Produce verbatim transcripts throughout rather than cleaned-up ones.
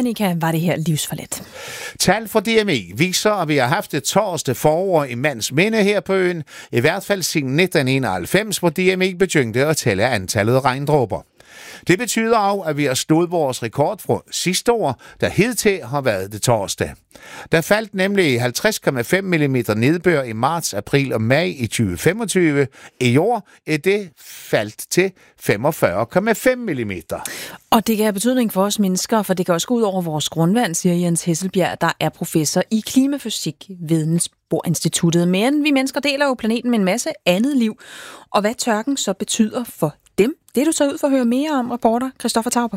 Monika var det her livsforladt. Tal fra D M I viser, at vi har haft et torsdag forår i mands minde her på øen, i hvert fald siden nitten enoghalvfems, hvor D M I begyndte at tælle antallet regndråber. Det betyder også, at vi har stået vores rekord fra sidste år, der hidtil har været det torsdag. Der faldt nemlig halvtreds komma fem millimeter nedbør i marts, april og maj i tyve femogtyve. I år er det faldt til femogfyrre komma fem millimeter. Og det kan have betydning for os mennesker, for det kan også gå ud over vores grundvand, siger Jens Hesselbjerg, der er professor i klimafysik ved Niels Bohr Instituttet. Men vi mennesker deler jo planeten med en masse andet liv. Og hvad tørken så betyder for dem, det er du så ud for at høre mere om, reporter Christoffer Tauber.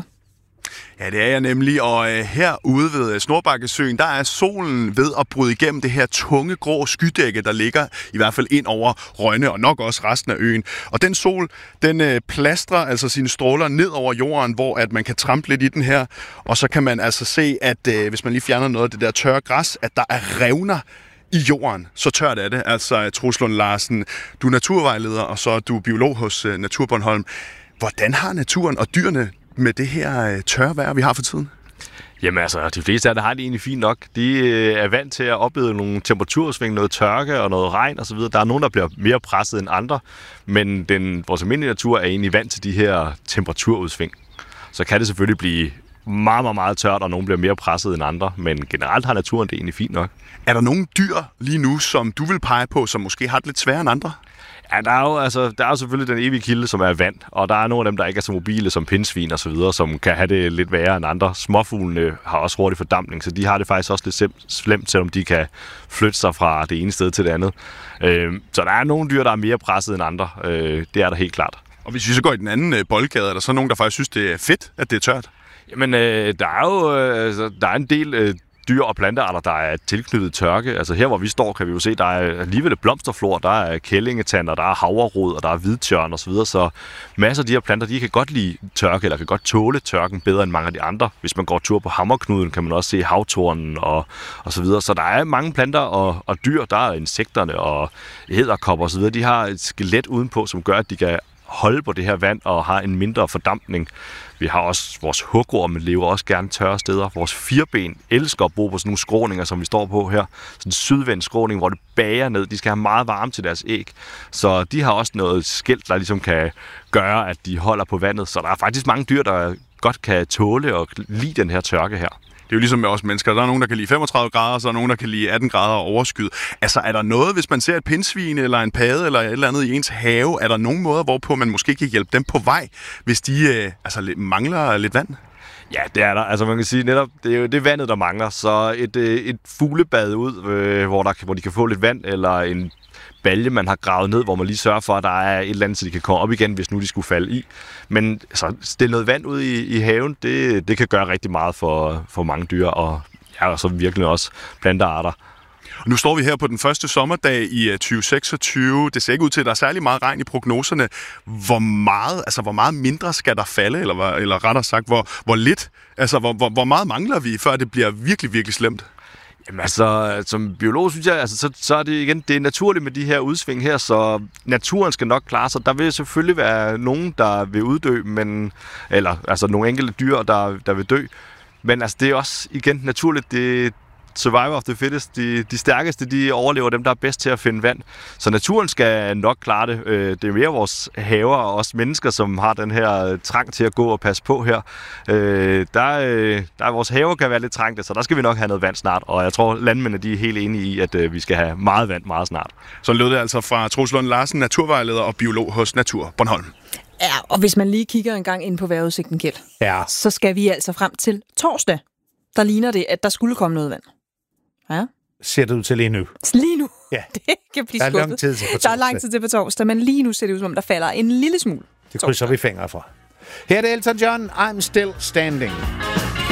Ja, det er jeg nemlig, og øh, herude ved Snorbækkesøen, der er solen ved at bryde igennem det her tunge, grå skydække, der ligger i hvert fald ind over Rønne og nok også resten af øen. Og den sol, den øh, plastrer altså sine stråler ned over jorden, hvor at man kan trampe lidt i den her, og så kan man altså se, at øh, hvis man lige fjerner noget af det der tørre græs, at der er revner i jorden. Så tørt er det. Altså, Troels Lund Larsen, du er naturvejleder, og så er du biolog hos øh, Natur Bornholm. Hvordan har naturen og dyrene med det her tørre vejr, vi har for tiden? Jamen altså, de fleste af det har det egentlig fint nok. De øh, er vant til at opleve nogle temperatursving, noget tørke og noget regn osv. Der er nogen, der bliver mere presset end andre, men den, vores almindelige natur er egentlig vant til de her temperaturudsving. Så kan det selvfølgelig blive meget, meget, meget tørt, og nogen bliver mere presset end andre, men generelt har naturen det egentlig fint nok. Er der nogle dyr lige nu, som du vil pege på, som måske har det lidt sværere end andre? Ja, der er jo altså, der er jo selvfølgelig den evige kilde, som er vand, og der er nogle af dem, der ikke er så mobile som pindsvin og så videre, som kan have det lidt værre end andre. Småfuglene har også hurtig fordampning, så de har det faktisk også lidt slemt, selvom de kan flytte sig fra det ene sted til det andet. Øh, så der er nogle dyr, der er mere presset end andre. Øh, det er der helt klart. Og hvis vi så går i den anden boldgade, er der så nogen, der faktisk synes, det er fedt, at det er tørt? Jamen, øh, der er jo øh, der er en del øh, dyr- og plantearter, der er tilknyttet tørke. Altså her, hvor vi står, kan vi jo se, der er alligevel et blomsterflor, der er kællingetænder, der er havrerod, og der er hvidtjørn osv. Så masser af de her planter, de kan godt lide tørke, eller kan godt tåle tørken bedre end mange af de andre. Hvis man går tur på Hammerknuden, kan man også se havtornen og, og så videre. Så der er mange planter og, og dyr. Der er insekterne og edderkopper og så videre. De har et skelet udenpå, som gør, at de kan holde på det her vand og har en mindre fordampning. Vi har også vores hugorme, lever også gerne tørre steder. Vores firben elsker at bo på sådan nogle skråninger, som vi står på her. Sådan en sydvendt skråning, hvor det bager ned. De skal have meget varme til deres æg. Så de har også noget skilt, der ligesom kan gøre, at de holder på vandet. Så der er faktisk mange dyr, der godt kan tåle og lide den her tørke her. Det er jo ligesom med os mennesker. Der er nogen, der kan lide femogtredive grader, og så er der nogen, der kan lide atten grader og overskyet. Altså, er der noget, hvis man ser et pindsvin eller en padde eller et eller andet i ens have, er der nogen måder, hvorpå man måske kan hjælpe dem på vej, hvis de øh, altså, mangler lidt vand? Ja, det er der. Altså man kan sige netop, det er jo det vandet, der mangler. Så et, et fuglebad ud, øh, hvor, der, hvor de kan få lidt vand, eller en balje, man har gravet ned, hvor man lige sørger for, at der er et eller andet, så de kan komme op igen, hvis nu de skulle falde i. Men så stille noget vand ud i, i haven, det, det kan gøre rigtig meget for, for mange dyr, og ja, og så virkelig også plantearter. Og nu står vi her på den første sommerdag i tyve seksogtyve. Det ser ikke ud til, at der er særlig meget regn i prognoserne. Hvor meget, altså hvor meget mindre skal der falde, eller, eller rettere sagt, hvor, hvor lidt, altså hvor, hvor, hvor meget mangler vi, før det bliver virkelig, virkelig slemt? Jamen altså, som biolog synes jeg, altså, så, så er det igen, det er naturligt med de her udsving her, så naturen skal nok klare sig. Der vil selvfølgelig være nogen, der vil uddø, men, eller altså nogle enkelte dyr, der, der vil dø. Men altså, det er også igen naturligt, det survival of the fittest. De, de stærkeste, de overlever dem, der er bedst til at finde vand. Så naturen skal nok klare det. Det er mere vores haver og os mennesker, som har den her trang til at gå og passe på her. Der, der vores haver kan være lidt trængte, så der skal vi nok have noget vand snart. Og jeg tror, landmændene de er helt enige i, at vi skal have meget vand meget snart. Så lød det altså fra Troels Lund Larsen, naturvejleder og biolog hos Natur Bornholm. Ja, og hvis man lige kigger en gang ind på vejrudsigten, Kjeld, ja. så skal vi altså frem til torsdag. Der ligner det, at der skulle komme noget vand. Ja. Ser det ud til lige nu? Lige nu? Ja. Det kan blive der er skuffet. lang tid til på torsdag. Der er lang tid til på torsdag, men lige nu ser det ud, som om der falder en lille smule. Det krydser vi fingre for. Her er det Elton John, I'm Still Standing.